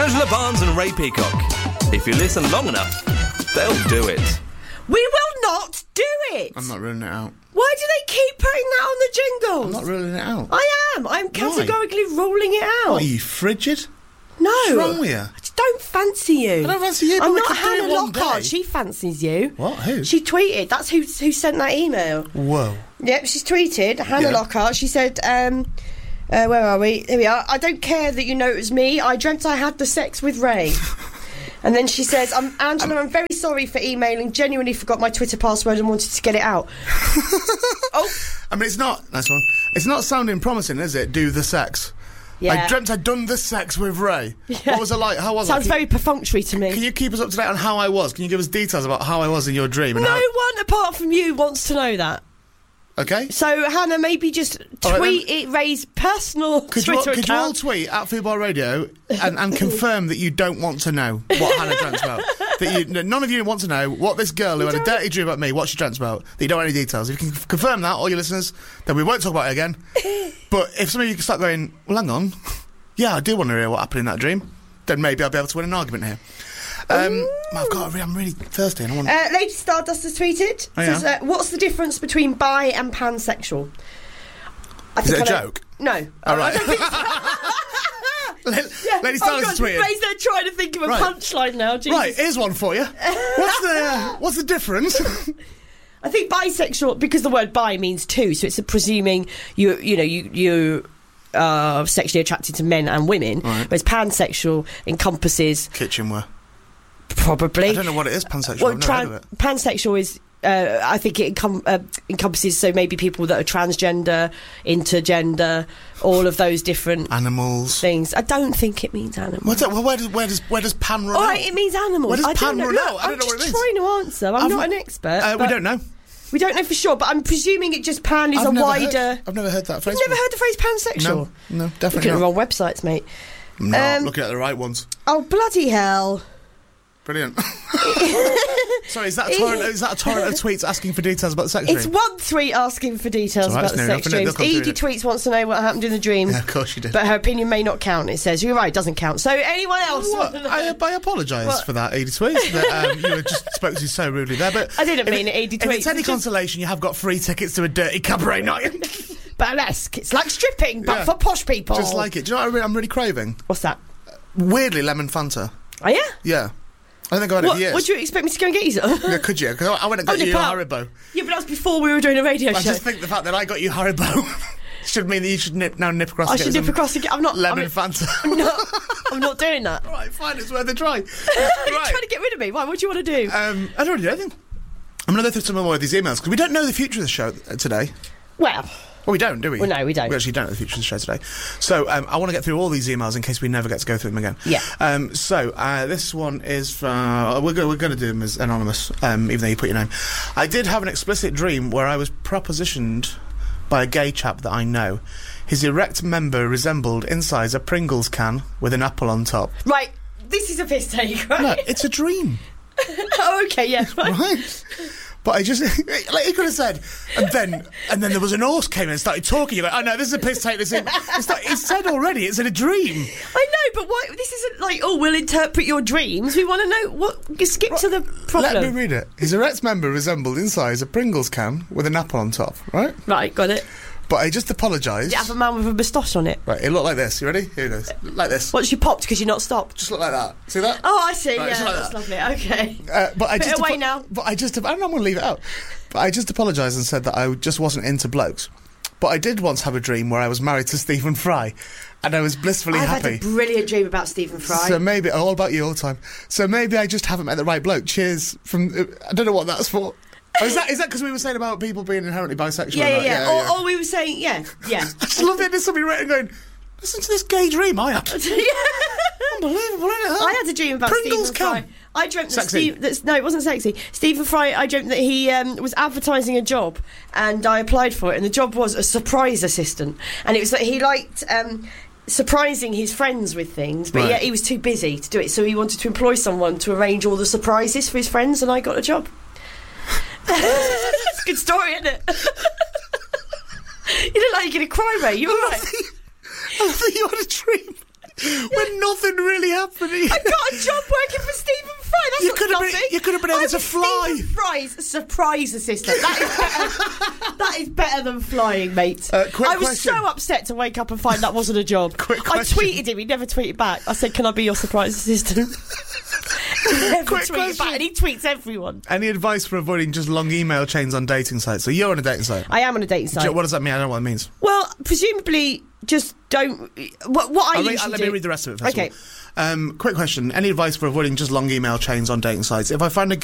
Angela Barnes and Ray Peacock. If you listen long enough, they'll do it. We will not do it! I'm not ruling it out. Why do they keep putting that on the jingles? I'm not ruling it out. I am. I'm categorically ruling it out. What, are you frigid? No. What's wrong with you? I just don't fancy you. I don't fancy you, but I'm we not could do it Hannah one Lockhart. day. She fancies you. What? Who? She tweeted. That's who sent that email. Whoa. Yep, she's tweeted. Hannah Lockhart. She said, where are we? Here we are. I don't care that you know it was me. I dreamt I had the sex with Ray. And then she says, Angela, I'm very sorry for emailing. Genuinely forgot my Twitter password and wanted to get it out. Oh. I mean, it's not... Nice one. It's not sounding promising, is it? Do the sex. Yeah. I dreamt I'd done the sex with Ray. Yeah. What was it like? How was it? Sounds very perfunctory to me. Can you keep us up to date on how I was? Can you give us details about how I was in your dream? And No one apart from you wants to know that. Okay. So, Hannah, maybe just tweet it, Ray's personal Twitter account. Could you all tweet at Football Radio and confirm that you don't want to know what Hannah dreamt about? None of you want to know what this girl who had a dirty dream about me, what she dreamt about, that you don't want any details. If you can confirm that, all your listeners, then we won't talk about it again. But if some of you can start going, well, hang on, yeah, I do want to hear what happened in that dream, then maybe I'll be able to win an argument here. I'm really thirsty and I want... Lady Stardust has tweeted. Says, what's the difference between bi and pansexual? Is it a joke? No. All right. Lady Stardust has tweeted. Ray's there trying to think of a punchline now. Jesus. Right, here's one for you. What's the difference? I think bisexual, because the word bi means two, so it's presuming you are sexually attracted to men and women, right. whereas pansexual encompasses... Kitchenware. Probably. I don't know what it is, pansexual. Well, I've never heard of it. Pansexual is... I think it encompasses, so maybe people that are transgender, intergender, all of those different animals things. I don't think it means animals. What's that? Well, where does pan run out? All right, it means animals. Where does pan run out? I don't know what it means. I'm just trying to answer. I'm not an expert. We don't know. We don't know for sure, but I'm presuming it just pan is I've never heard that phrase. You've never heard the phrase pansexual? No, definitely Looking at the wrong websites, mate. No, looking at the right ones. Oh, bloody hell. Brilliant. Sorry, is that a torrent of tweets asking for details about the sex dream? It's one tweet asking for details about the sex dreams. Edie tweets wants to know what happened in the dream. Yeah, of course she did. But her opinion may not count, it says. You're right, it doesn't count. So anyone else? I apologise for that, Edie tweets. That, you were just spoke to so rudely there. But I didn't mean it, Edie tweets. If it's any consolation, you have got free tickets to a dirty cabaret night. Burlesque. It's like stripping, but for posh people. Just like it. Do you know what I'm really craving? What's that? Weirdly, lemon Fanta. Oh, yeah? Yeah. I think I've had it for years. Would you expect me to go and get you some? Yeah, could you? Because I went and got you Haribo. Yeah, but that was before we were doing a radio show. I just think the fact that I got you Haribo should mean that you should nip across. I should nip across and get... I'm not... Lemon Fanta. I'm not doing that. All right, fine, it's worth a try. You're trying to get rid of me. Why? What do you want to do? I don't want to do anything. I'm going to go through some more of these emails, because we don't know the future of the show today. Well, we don't, do we? Well, no, we don't. We actually don't know the future of the show today. So I want to get through all these emails in case we never get to go through them again. Yeah. So this one is we're going to do them as anonymous, even though you put your name. I did have an explicit dream where I was propositioned by a gay chap that I know. His erect member resembled inside a Pringles can with an apple on top. Right, this is a piss take, right? No, it's a dream. Oh, okay, yeah, right. But I just, like he could have said, and then there was an horse came in and started talking. You're like, oh no, this is a piss take. It's said already. It's in a dream. I know, but why? This isn't like, oh, we'll interpret your dreams. We want to know what. Skip to the problem. Let me read it. His erect member resembled inside a Pringles can with an apple on top. Right. Right. Got it. But I just apologised. Did you have a man with a moustache on it? Right, it looked like this. You ready? Here it is. Like this. What, you popped because you're not stopped? Just look like that. See that? Oh, I see. Right, yeah, like that's that. lovely. Okay. But I Put just it away now. But I don't know, I'm going to leave it out. But I just apologised and said that I just wasn't into blokes. But I did once have a dream where I was married to Stephen Fry, and I was blissfully happy. I've had a brilliant dream about Stephen Fry. So maybe, all about you all the time. So maybe I just haven't met the right bloke. Cheers from, I don't know what that's for. Oh, is that because we were saying about people being inherently bisexual? Yeah. Or we were saying, yeah. I just love it. There's somebody writing going, listen to this gay dream I had. Unbelievable, isn't it? I had a dream about Pringles Stephen Fry. I dreamt that no, it wasn't sexy. Stephen Fry, I dreamt that he was advertising a job, and I applied for it, and the job was a surprise assistant. And it was that he liked surprising his friends with things, but yet he was too busy to do it, so he wanted to employ someone to arrange all the surprises for his friends, and I got a job. It's a good story, isn't it? You look like you're going to cry, Ray. You all right? I thought you had a dream. When nothing really happening. I got a job working for Stephen Fry. That's not nothing. You could have been able to fly. Stephen Fry's surprise assistant. That is better than flying, mate. I was so upset to wake up and find that wasn't a job. Quick question. I tweeted him. He never tweeted back. I said, "Can I be your surprise assistant?" He never tweeted back, and he tweets everyone. Any advice for avoiding just long email chains on dating sites? So you're on a dating site. I am on a dating site. What does that mean? I don't know what it means. Well, presumably, just don't. What I usually do. Let me read the rest of it first. Okay. Quick question. Any advice for avoiding just long email chains on dating sites? If I find a